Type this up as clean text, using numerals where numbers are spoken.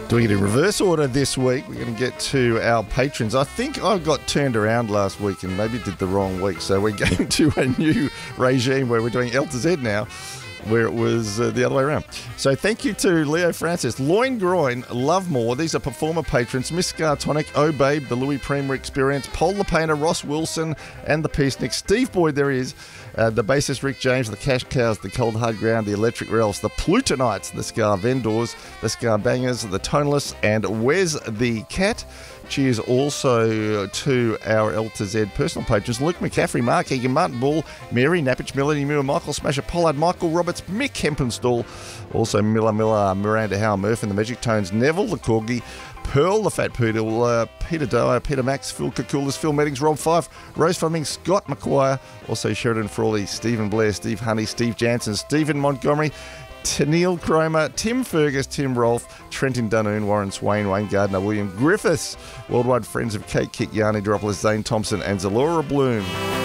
Doing it in reverse order this week. We're going to get to our patrons. I think I got turned around last week and maybe did the wrong week. So we're going to a new regime where we're doing L to Z now, where it was the other way around. So thank you to Leo Francis, Loin Groin, Love More. These are performer patrons. Miss Scar Tonic, Oh Babe, the Louis Premier Experience, Paul the Painter, Ross Wilson, and the Peacenik. Steve Boyd, there he is. The bassist Rick James, the Cash Cows, the Cold Hard Ground, the Electric Ralphs, the Plutonites, the Scar Vendors, the Scar Bangers, the Toneless, and Wes the Cat. Cheers also to our L to Z personal patrons: Luke McCaffrey, Mark Egan, Martin Bull, Mary Nappich, Melanie Muir, Michael Smasher, Pollard, Michael Roberts, Mick Hempenstall, also Miller, Miranda Howe, Murph and the Magic Tones, Neville the Corgi, Pearl the Fat Poodle, Peter Dyer, Peter Max, Phil Kakulis, Phil Meddings, Rob Fife, Rose Fleming, Scott McQuire, also Sheridan Frawley, Stephen Blair, Steve Honey, Steve Jansen, Stephen Montgomery, Neil Cromer, Tim Fergus, Tim Rolfe, Trenton Dunoon, Warren Swain, Wayne Gardner, William Griffiths, Worldwide Friends of Kate Kit, Yarny Dropoulos, Zane Thompson and Zalora Bloom.